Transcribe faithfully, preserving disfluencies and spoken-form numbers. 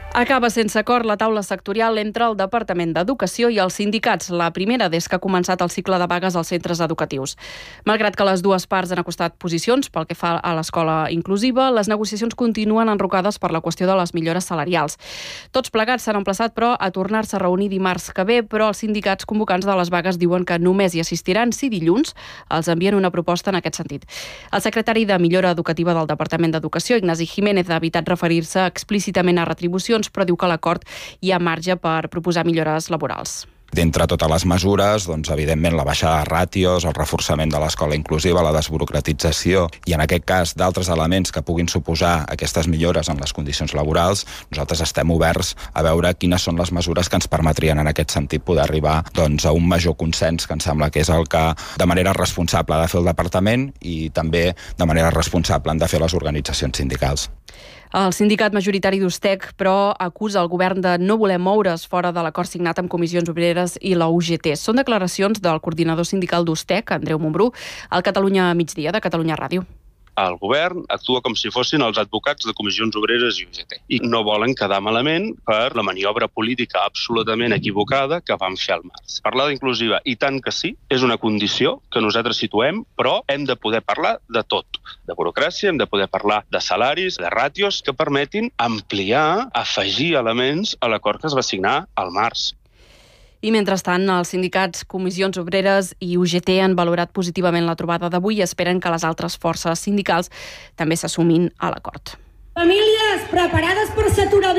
Acaba sense acord la taula sectorial entre el Departament d'Educació i els sindicats, la primera des que ha començat el cicle de vagues als centres educatius. Malgrat que les dues parts han acostat posicions pel que fa a l'escola inclusiva, les negociacions continuen enrocades per la qüestió de les millores salarials. Tots plegats s'han emplaçat, però, a tornar-se a reunir dimarts que ve, però els sindicats convocants de les vagues diuen que només hi assistiran si dilluns els envien una proposta en aquest sentit. El secretari de Millora Educativa del Departament d'Educació, Ignasi Jiménez, ha evitat referir-se explícitament a retribucions, però diu que a l'acord hi ha marge per proposar millores laborals. D'entre totes les mesures, doncs, evidentment, la baixada de ràtios, el reforçament de l'escola inclusiva, la desburocratització i, en aquest cas, d'altres elements que puguin suposar aquestes millores en les condicions laborals, nosaltres estem oberts a veure quines són les mesures que ens permetrien, en aquest sentit, poder arribar doncs, a un major consens, que em sembla que és el que, de manera responsable, ha de fer el Departament i també, de manera responsable, han de fer les organitzacions sindicals. El sindicat majoritari d'Ustec, però, acusa el govern de no voler moure's fora de l'acord signat amb Comissions Obreres i la U G T. Són declaracions del coordinador sindical d'Ustec, Andreu Montbrú, al Catalunya Migdia de Catalunya Ràdio. El govern actua com si fossin els advocats de Comissions Obreres i U G T i no volen quedar malament per la maniobra política absolutament equivocada que van fer al març. Parlar d'inclusiva, i tant que sí, és una condició que nosaltres situem, però hem de poder parlar de tot. De burocràcia, hem de poder parlar de salaris, de ràtios que permetin ampliar, afegir elements a l'acord que es va signar al març. I mentrestant, els sindicats, Comissions Obreres i U G T han valorat positivament la trobada d'avui i esperen que les altres forces sindicals també s'assumin a l'acord. Famílies preparades per saturar